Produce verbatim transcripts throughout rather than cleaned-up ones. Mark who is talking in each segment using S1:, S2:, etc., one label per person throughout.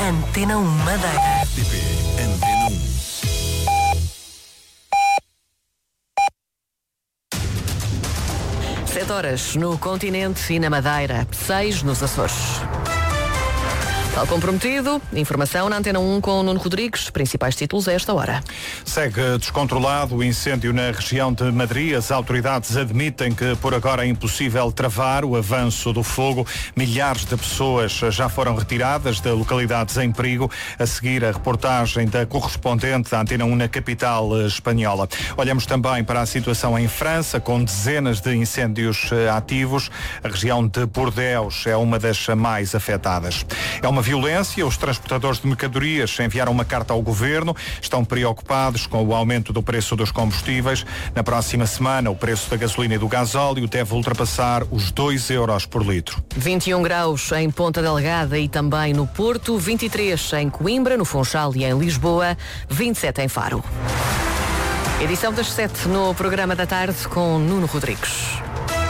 S1: Antena um Madeira.
S2: R T P Antena um.
S1: Sete horas no continente e na Madeira, seis nos Açores. Tal como prometido, informação na Antena um com o Nuno Rodrigues, principais títulos a esta hora.
S3: Segue descontrolado o incêndio na região de Madrid. As autoridades admitem que por agora é impossível travar o avanço do fogo. Milhares de pessoas já foram retiradas de localidades em perigo. A seguir, a reportagem da correspondente da Antena um na capital espanhola. Olhamos também para a situação em França, com dezenas de incêndios ativos. A região de Bordeaux é uma das mais afetadas. É uma violência. Os transportadores de mercadorias enviaram uma carta ao governo. Estão preocupados com o aumento do preço dos combustíveis. Na próxima semana, o preço da gasolina e do gasóleo deve ultrapassar os dois euros por litro.
S1: vinte e um graus em Ponta Delgada e também no Porto, vinte e três em Coimbra, no Funchal e em Lisboa, vinte e sete em Faro. Edição das sete no programa da tarde com Nuno Rodrigues.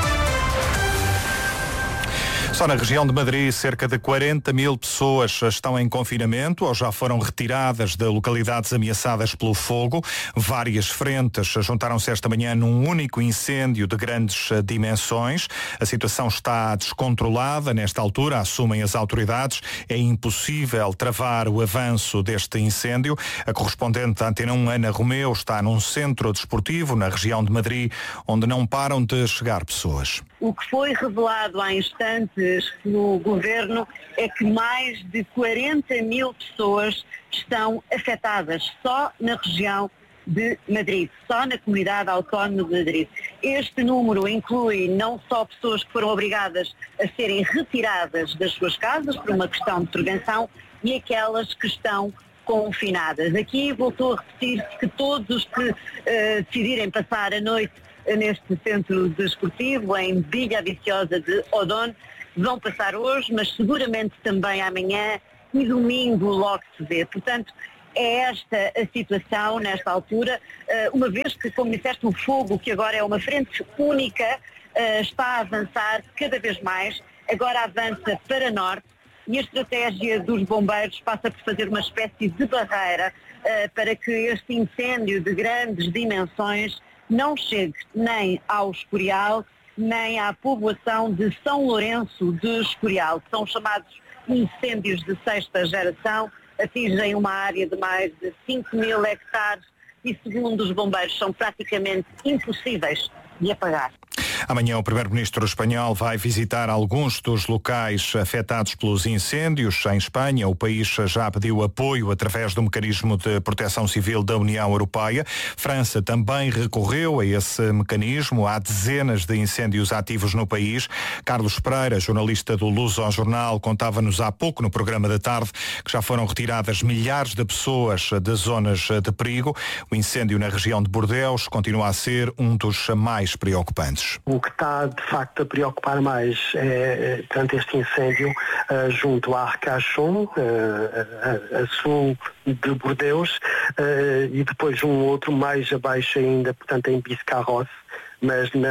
S3: Só na região de Madrid, cerca de quarenta mil pessoas estão em confinamento ou já foram retiradas de localidades ameaçadas pelo fogo. Várias frentes juntaram-se esta manhã num único incêndio de grandes dimensões. A situação está descontrolada. Nesta altura, assumem as autoridades, é impossível travar o avanço deste incêndio. A correspondente da Antena um, Ana Romeu, está num centro desportivo na região de Madrid, onde não param de chegar pessoas.
S4: O que foi revelado há instantes pelo Governo é que mais de quarenta mil pessoas estão afetadas só na região de Madrid, só na comunidade autónoma de Madrid. Este número inclui não só pessoas que foram obrigadas a serem retiradas das suas casas por uma questão de prevenção e aquelas que estão confinadas. Aqui voltou a repetir-se que todos os que uh, decidirem passar a noite neste centro desportivo, em Villa Viciosa de Odón, vão passar hoje, mas seguramente também amanhã e domingo logo se vê. Portanto, é esta a situação nesta altura, uma vez que, como disseste, o fogo, que agora é uma frente única, está a avançar cada vez mais, agora avança para norte, e a estratégia dos bombeiros passa por fazer uma espécie de barreira para que este incêndio de grandes dimensões não chegue nem ao Escorial, nem à povoação de São Lourenço de Escorial. São chamados incêndios de sexta geração, atingem uma área de mais de cinco mil hectares e, segundo os bombeiros, são praticamente impossíveis de apagar.
S3: Amanhã o primeiro-ministro espanhol vai visitar alguns dos locais afetados pelos incêndios. Em Espanha, o país já pediu apoio através do mecanismo de proteção civil da União Europeia. França também recorreu a esse mecanismo. Há dezenas de incêndios ativos no país. Carlos Pereira, jornalista do Luso-Jornal, contava-nos há pouco no programa da tarde que já foram retiradas milhares de pessoas de zonas de perigo. O incêndio na região de Bordeaux continua a ser um dos mais preocupantes.
S5: O que está, de facto, a preocupar mais é, tanto este incêndio uh, junto a Arcachon, uh, a, a sul de Bordeaux, uh, e depois um outro mais abaixo ainda, portanto, em Biscarrosse, mas na,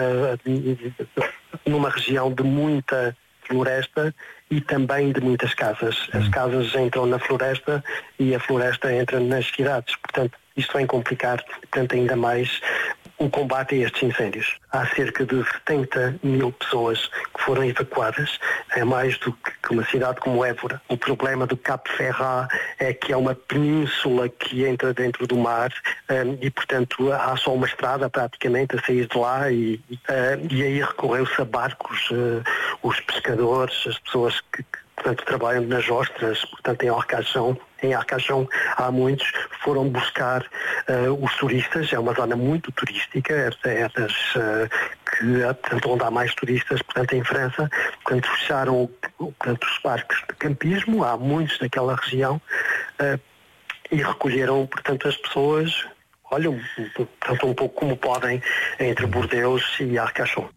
S5: numa região de muita floresta e também de muitas casas. As casas entram na floresta e a floresta entra nas cidades. Portanto, isto vai complicar, portanto, ainda mais o combate a estes incêndios. Há cerca de setenta mil pessoas que foram evacuadas, é mais do que uma cidade como Évora. O problema do Cap Ferrat é que é uma península que entra dentro do mar um, e, portanto, há só uma estrada praticamente a sair de lá e, uh, e aí recorreu-se a barcos, uh, os pescadores, as pessoas que, que portanto, trabalham nas ostras, portanto, em Arcachon. Em Arcachon há muitos, foram buscar uh, os turistas, é uma zona muito turística, esta é das uh, que, portanto, onde há mais turistas, portanto, em França, portanto, fecharam portanto, os parques de campismo, há muitos naquela região, uh, e recolheram, portanto, as pessoas, olham, portanto, um pouco como podem, entre Bordeaux e Arcachon.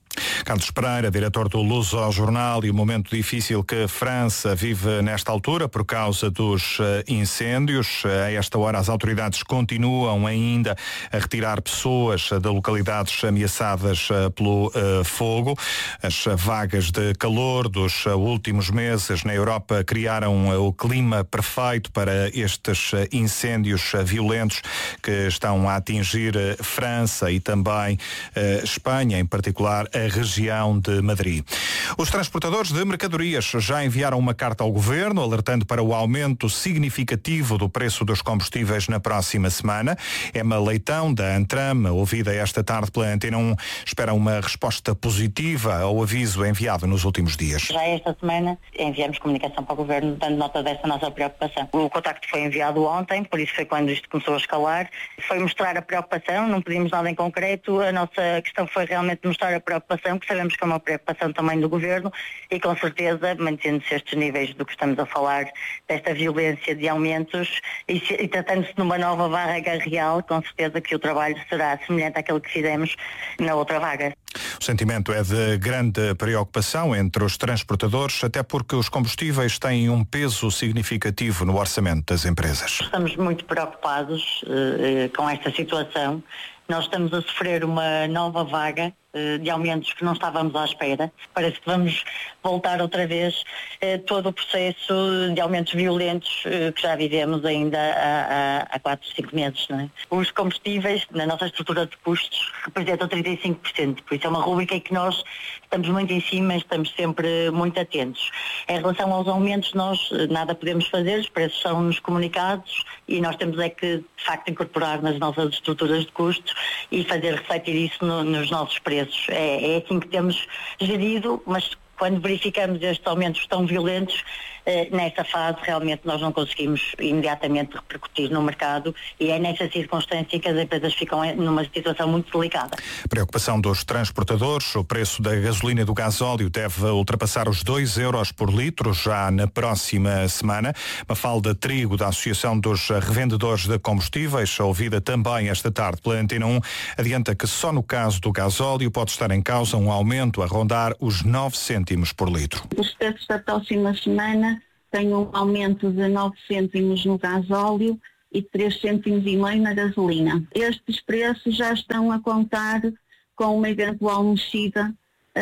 S3: Carlos Pereira, diretor do Luso-Jornal, e o momento difícil que a França vive nesta altura por causa dos incêndios. A esta hora as autoridades continuam ainda a retirar pessoas de localidades ameaçadas pelo uh, fogo. As vagas de calor dos últimos meses na Europa criaram o clima perfeito para estes incêndios violentos que estão a atingir França e também uh, Espanha, em particular a região de Madrid. Os transportadores de mercadorias já enviaram uma carta ao Governo alertando para o aumento significativo do preço dos combustíveis na próxima semana. Emma Leitão, da Antram, ouvida esta tarde pela Antena um, espera uma resposta positiva ao aviso enviado nos últimos dias.
S6: Já esta semana enviamos comunicação para o Governo dando nota dessa nossa preocupação. O contacto foi enviado ontem, por isso foi quando isto começou a escalar. Foi mostrar a preocupação, não pedimos nada em concreto. A nossa questão foi realmente mostrar a preocupação, que sabemos que é uma preocupação também do Governo e com certeza, mantendo-se estes níveis do que estamos a falar, desta violência de aumentos e, e tratando-se de uma nova vaga real, com certeza que o trabalho será semelhante àquele que fizemos na outra vaga.
S3: O sentimento é de grande preocupação entre os transportadores, até porque os combustíveis têm um peso significativo no orçamento das empresas.
S6: Estamos muito preocupados uh, com esta situação. Nós estamos a sofrer uma nova vaga de aumentos que não estávamos à espera. Parece que vamos voltar outra vez eh, todo o processo de aumentos violentos eh, que já vivemos ainda há, há, há quatro, cinco meses. Não é? Os combustíveis, na nossa estrutura de custos, representam trinta e cinco por cento, por isso é uma rubrica em que nós estamos muito em cima, estamos sempre muito atentos. Em relação aos aumentos, nós nada podemos fazer, os preços são-nos comunicados e nós temos é que, de facto, incorporar nas nossas estruturas de custos e fazer refletir isso no, nos nossos preços. É, é assim que temos gerido, mas quando verificamos estes aumentos tão violentos, eh, nessa fase realmente nós não conseguimos imediatamente repercutir no mercado e é nessa circunstância que as empresas ficam numa situação muito delicada.
S3: Preocupação dos transportadores, o preço da gasolina e do gasóleo deve ultrapassar os dois euros por litro já na próxima semana. Mafalda Trigo, da Associação dos Revendedores de Combustíveis, ouvida também esta tarde pela Antena um, adianta que só no caso do gasóleo pode estar em causa um aumento a rondar os nove cêntimos por litro.
S7: Os preços da próxima semana têm um aumento de nove cêntimos no gasóleo e três cêntimos e meio na gasolina. Estes preços já estão a contar com uma eventual mexida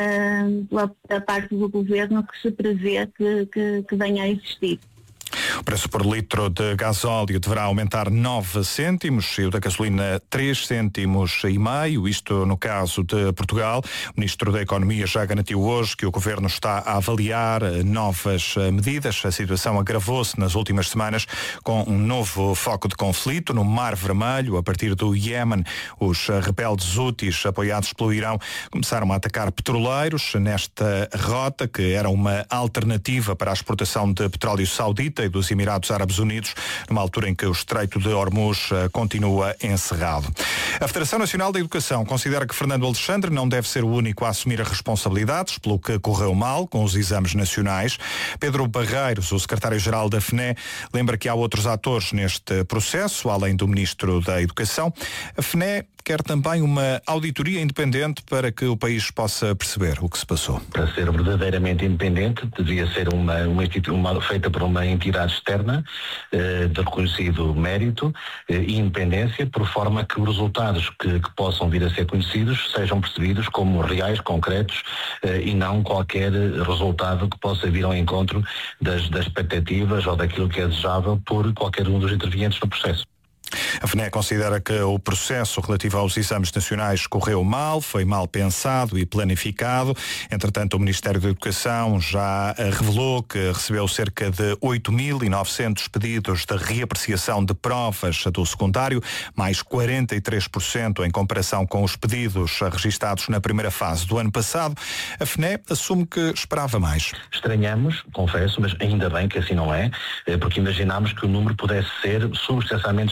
S7: uh, pela, da parte do Governo que se prevê que, que, que venha a existir.
S3: O preço por litro de gasóleo deverá aumentar nove cêntimos e o da gasolina três cêntimos e meio, isto no caso de Portugal. O Ministro da Economia já garantiu hoje que o Governo está a avaliar novas medidas. A situação agravou-se nas últimas semanas com um novo foco de conflito no Mar Vermelho. A partir do Iémen, os rebeldes houthis, apoiados pelo Irão, começaram a atacar petroleiros nesta rota, que era uma alternativa para a exportação de petróleo saudita e dos Emirados Árabes Unidos, numa altura em que o Estreito de Hormuz uh, continua encerrado. A Federação Nacional da Educação considera que Fernando Alexandre não deve ser o único a assumir as responsabilidades pelo que correu mal com os exames nacionais. Pedro Barreiros, o secretário-geral da F N E, lembra que há outros atores neste processo, além do Ministro da Educação. A F N E quer também uma auditoria independente para que o país possa perceber o que se passou.
S8: Para ser verdadeiramente independente, devia ser uma, uma, uma feita por uma entidade externa eh, de reconhecido mérito eh, e independência, por forma que os resultados que, que possam vir a ser conhecidos sejam percebidos como reais, concretos eh, e não qualquer resultado que possa vir ao encontro das, das expectativas ou daquilo que é desejável por qualquer um dos intervenientes no processo.
S3: A F N E considera que o processo relativo aos exames nacionais correu mal, foi mal pensado e planificado. Entretanto, o Ministério da Educação já revelou que recebeu cerca de oito mil e novecentos pedidos de reapreciação de provas do secundário, mais quarenta e três por cento em comparação com os pedidos registados na primeira fase do ano passado. A F N E assume que esperava mais.
S8: Estranhamos, confesso, mas ainda bem que assim não é, porque imaginámos que o número pudesse ser substancialmente superior.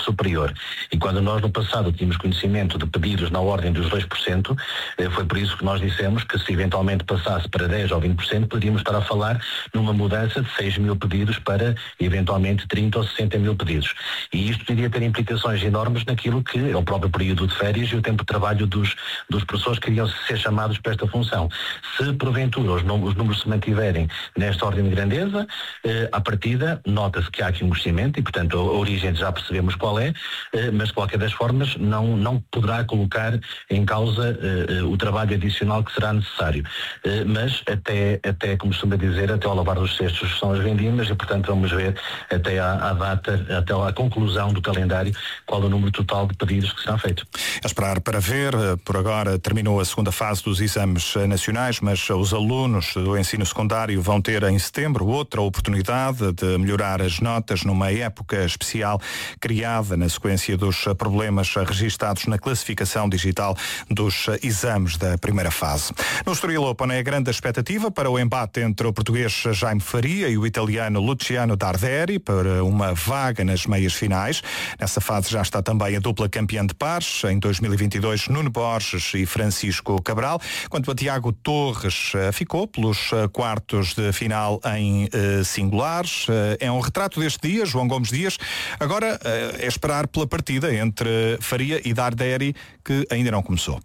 S8: superior. E quando nós no passado tínhamos conhecimento de pedidos na ordem dos dois por cento, foi por isso que nós dissemos que se eventualmente passasse para dez ou vinte por cento, poderíamos estar a falar numa mudança de seis mil pedidos para eventualmente trinta ou sessenta mil pedidos. E isto iria ter implicações enormes naquilo que é o próprio período de férias e o tempo de trabalho dos, dos professores que iriam ser chamados para esta função. Se porventura os números, os números se mantiverem nesta ordem de grandeza, eh, à partida nota-se que há aqui um crescimento e, portanto, a, a origem já percebemos qual é, eh, mas de qualquer das formas não, não poderá colocar em causa eh, o trabalho adicional que será necessário. Eh, mas até, até, como costuma dizer, até ao lavar dos cestos são as vendimas e, portanto, vamos ver até à, à data, até à conclusão do calendário, qual o número total de pedidos que será feito.
S3: É esperar para ver. Por agora terminou a segunda fase dos exames nacionais, mas os alunos do ensino secundário vão ter em setembro outra oportunidade de melhorar as notas numa época especial criada na sequência dos problemas registados na classificação digital dos exames da primeira fase. No Estoril Open é a grande expectativa para o embate entre o português Jaime Faria e o italiano Luciano Darderi para uma vaga nas meias finais. Nessa fase já está também a dupla campeã de pares, em dois mil e vinte e dois, Nuno Borges e Francisco Cabral, quanto a Tiago Torres ficou pelos quartos de final em uh, singulares. Uh, é um retrato deste dia, João Gomes Dias. Agora uh, é esperar pela partida entre Faria e Darderi, que ainda não começou.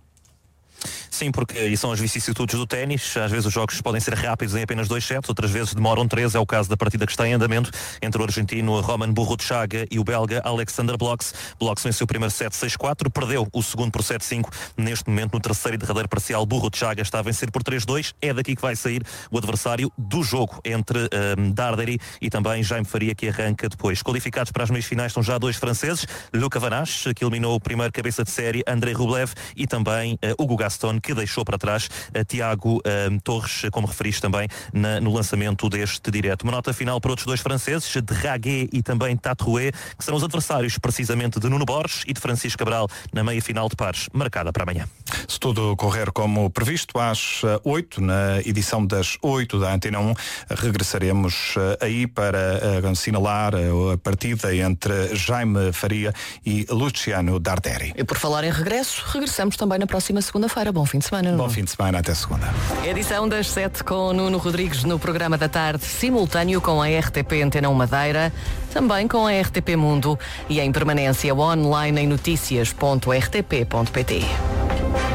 S9: Sim, porque e são as vicissitudes do ténis. Às vezes os jogos podem ser rápidos em apenas dois sets, outras vezes demoram três. É o caso da partida que está em andamento entre o argentino Roman Burruchaga e o belga Alexander Bloks. Bloks venceu o primeiro set seis quatro, perdeu o segundo por sete cinco. Neste momento, no terceiro e derradeiro parcial, Burruchaga está a vencer por três dois. É daqui que vai sair o adversário do jogo entre um, Darderi e também Jaime Faria, que arranca depois. Qualificados para as meias finais estão já dois franceses, Luca Van Asch, que eliminou o primeiro cabeça de série, Andrei Rublev, e também uh, Hugo Gaston, que deixou para trás a Tiago uh, Torres, como referiste também na, no lançamento deste direto. Uma nota final para outros dois franceses, de Raguet e também Tatroué, que serão os adversários precisamente de Nuno Borges e de Francisco Cabral na meia final de pares, marcada para amanhã.
S3: Se tudo correr como previsto, às oito, na edição das oito da Antena um, regressaremos aí para assinalar a partida entre Jaime Faria e Luciano Darderi.
S1: E por falar em regresso, regressamos também na próxima segunda-feira. Bom fim de semana, Nuno.
S3: Bom fim de semana, até segunda.
S1: Edição das sete com Nuno Rodrigues no programa da tarde, simultâneo com a R T P Antena um Madeira, também com a R T P Mundo e em permanência online em noticias ponto r t p ponto p t.